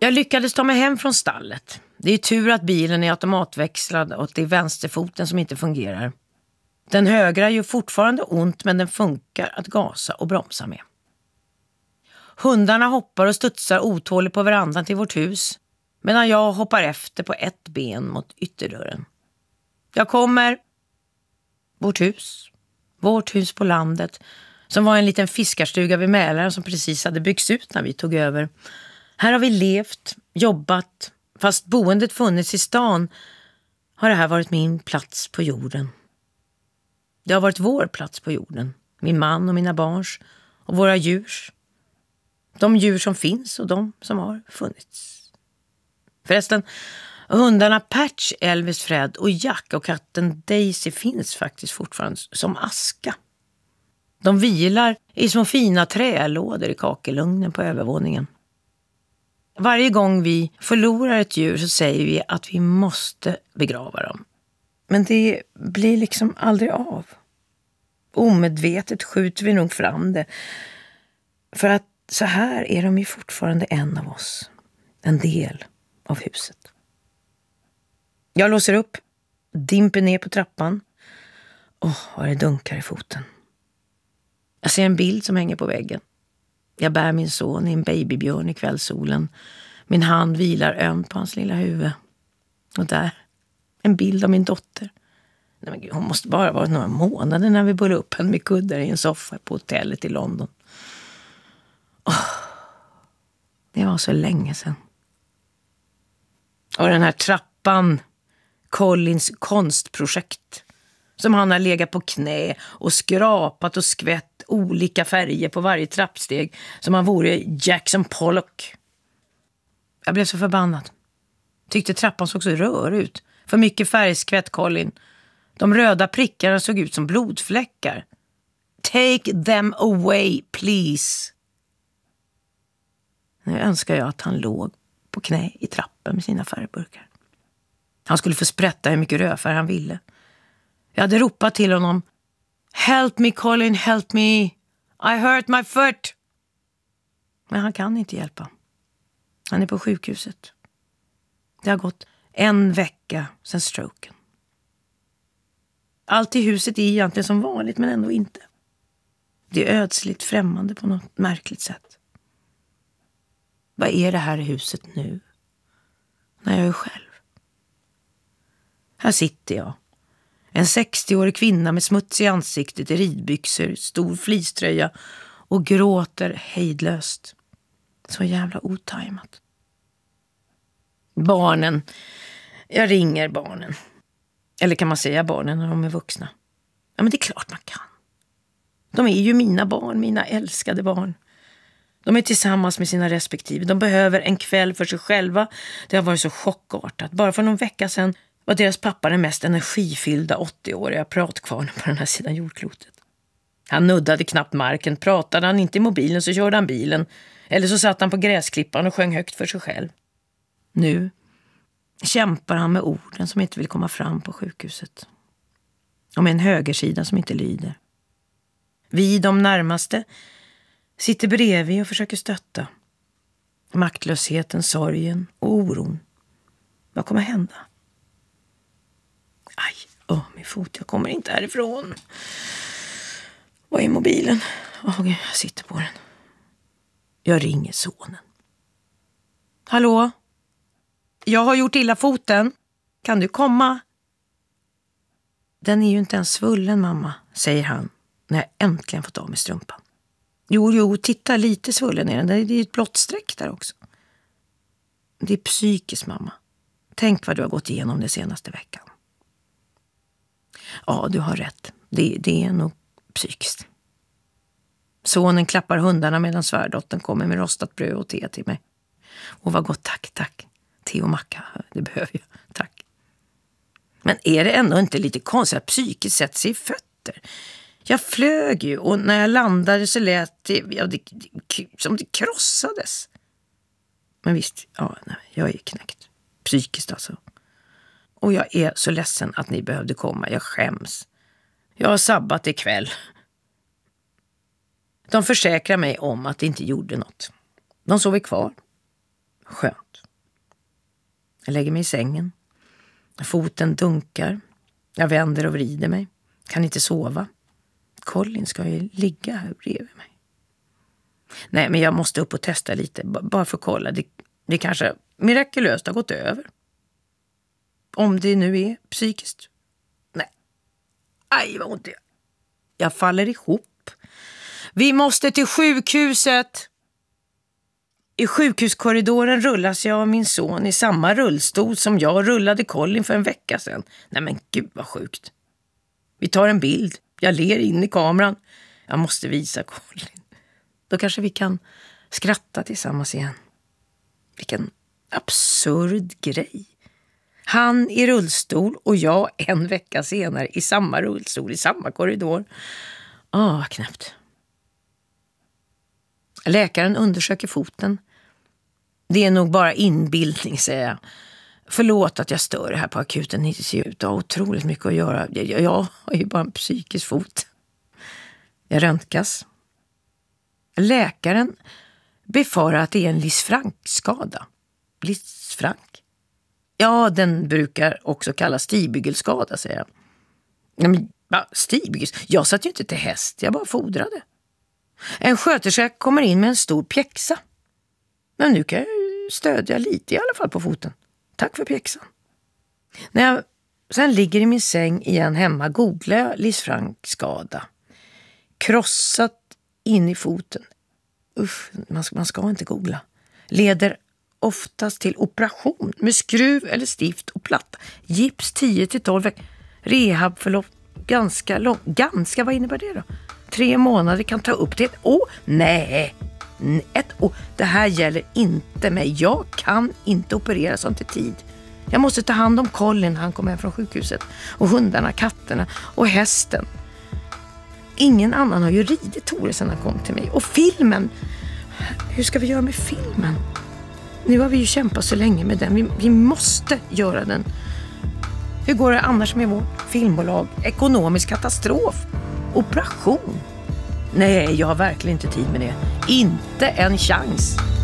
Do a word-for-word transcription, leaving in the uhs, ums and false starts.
Jag lyckades ta mig hem från stallet. Det är tur att bilen är automatväxlad och det är vänsterfoten som inte fungerar. Den högra gör fortfarande ont, men den funkar att gasa och bromsa med. Hundarna hoppar och studsar otåligt på verandan till vårt hus, medan jag hoppar efter på ett ben mot ytterdörren. Jag kommer. Vårt hus. Vårt hus på landet, som var en liten fiskarstuga vid Mälaren som precis hade byggts ut när vi tog över. Här har vi levt, jobbat, fast boendet funnits i stan har det här varit min plats på jorden. Det har varit vår plats på jorden, min man och mina barns och våra djurs. De djur som finns och de som har funnits. Förresten, hundarna Patch, Elvis, Fred och Jack och katten Daisy finns faktiskt fortfarande som aska. De vilar i små fina trälådor i kakelugnen på övervåningen. Varje gång vi förlorar ett djur så säger vi att vi måste begrava dem. Men det blir liksom aldrig av. Omedvetet skjuter vi nog fram det. För att så här är de ju fortfarande en av oss. En del av huset. Jag låser upp, dimper ner på trappan. Åh, vad det dunkar i foten. Jag ser en bild som hänger på väggen. Jag bär min son i en babybjörn i kvällssolen. Min hand vilar ömt på hans lilla huvud. Och där, en bild av min dotter. Nej, men Gud, hon måste bara vara några månader när vi bullade upp henne med kuddar i en soffa på hotellet i London. Åh, det var så länge sedan. Och den här trappan, Collins konstprojekt, som han har legat på knä och skrapat och skvätt olika färger på varje trappsteg som han vore Jackson Pollock. Jag blev så förbannad. Tyckte trappan såg så rör ut. För mycket färgskvätt, Colin. De röda prickarna såg ut som blodfläckar. Take them away, please. Nu önskar jag att han låg på knä i trappen med sina färgburkar. Han skulle få sprätta hur mycket rödfärg han ville. Jag hade ropat till honom. Help me, Colin, help me. I hurt my foot. Men han kan inte hjälpa. Han är på sjukhuset. Det har gått en vecka sedan stroken. Allt i huset är egentligen som vanligt, men ändå inte. Det är ödsligt främmande på något märkligt sätt. Vad är det här i huset nu? När jag är själv. Här sitter jag. En sextioårig kvinna med smuts i ansiktet, i ridbyxor, stor fliströja och gråter hejdlöst. Så jävla otajmat. Barnen. Jag ringer barnen. Eller kan man säga barnen när de är vuxna? Ja, men det är klart man kan. De är ju mina barn, mina älskade barn. De är tillsammans med sina respektive. De behöver en kväll för sig själva. Det har varit så chockartat. Bara för någon vecka sedan var deras pappa den mest energifyllda åttioåriga pratkvarnen på den här sidan jordklotet. Han nuddade knappt marken. Pratade han inte i mobilen så körde han bilen. Eller så satt han på gräsklippan och sjöng högt för sig själv. Nu kämpar han med orden som inte vill komma fram på sjukhuset. Och med en högersida som inte lyder. Vi, de närmaste, sitter bredvid och försöker stötta. Maktlösheten, sorgen och oron. Vad kommer hända? Aj, åh, min fot, jag kommer inte härifrån. Vad är mobilen? Åh, jag sitter på den. Jag ringer sonen. Hallå? Jag har gjort illa foten. Kan du komma? Den är ju inte ens svullen, mamma, säger han när jag äntligen fått av mig strumpan. Jo, jo, titta, lite svullen är den. Det är ett blått streck där också. Det är psykiskt, mamma. Tänk vad du har gått igenom den senaste veckan. Ja, du har rätt. Det, det är nog psykiskt. Sonen klappar hundarna medan svärdottern kommer med rostat bröd och te till mig. Och vad gott, tack, tack. Te och macka, det behöver jag. Tack. Men är det ändå inte lite konstigt att psyket sätter sig i fötter? Jag flög ju och när jag landade så lät det, ja, det, det som det krossades. Men visst, ja, nej, jag är knäckt. Psykiskt alltså. Och jag är så ledsen att ni behövde komma. Jag skäms. Jag har sabbat ikväll. De försäkrar mig om att det inte gjorde något. De sov kvar. Skönt. Jag lägger mig i sängen. Foten dunkar. Jag vänder och vrider mig. Kan inte sova. Colin ska ju ligga här bredvid mig. Nej, men jag måste upp och testa lite. B- bara för att kolla. Det, det kanske mirakulöst har gått över. Om det nu är psykiskt. Nej. Aj, vad ont det är. Jag faller ihop. Vi måste till sjukhuset. I sjukhuskorridoren rullas jag och min son i samma rullstol som jag rullade Colin för en vecka sedan. Nej men gud vad sjukt. Vi tar en bild. Jag ler in i kameran. Jag måste visa Colin. Då kanske vi kan skratta tillsammans igen. Vilken absurd grej. Han i rullstol och jag en vecka senare i samma rullstol i samma korridor. Ah, knäppt. Läkaren undersöker foten. Det är nog bara inbildning, säger jag. Förlåt att jag stör det här på akuten. Ni ser ut att ha otroligt mycket att göra. Jag, jag har ju bara en psykisk fot. Jag röntgas. Läkaren befarar att det är en Lisfranc-skada. Lisfranc? Ja, den brukar också kallas stigbyggelskada, säger jag. Nej, men ja, stigbygels? Jag satt ju inte till häst, jag bara fodrade. En sköterska kommer in med en stor pjäxa. Men nu kan jag stödja lite i alla fall på foten. Tack för pjäxan. När jag sen ligger i min säng igen hemma googlar jag Lisfranc-skada. Krossat in i foten. Usch, man ska, man ska inte googla. Leder oftast till operation med skruv eller stift och platta. Gips tio till tolv veckor. Rehabförlopp ganska långt. Ganska, vad innebär det då? Tre månader kan ta upp till ett år. Nej, ett år. Det här gäller inte mig. Jag kan inte operera sånt i tid. Jag måste ta hand om Colin när han kommer hem från sjukhuset. Och hundarna, katterna och hästen. Ingen annan har ju ridit Tore sedan han kom till mig. Och filmen. Hur ska vi göra med filmen? Nu har vi ju kämpat så länge med den. Vi, vi måste göra den. Hur går det annars med vårt filmbolag? Ekonomisk katastrof. Operation. Nej, jag har verkligen inte tid med det. Inte en chans.